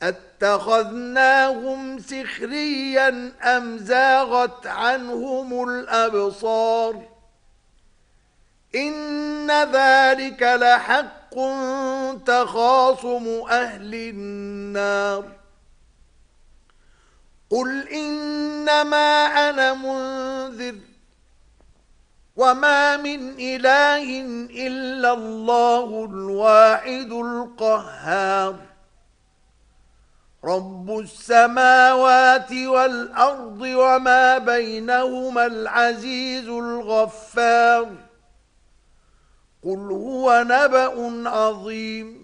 أتخذناهم سخريا أم زاغت عنهم الأبصار إن ذلك لحق تخاصم أهل النار قل إنما أنا منذر وما من إله إلا الله الواحد القهار رب السماوات والأرض وما بينهما العزيز الغفار قل هو نبأ عظيم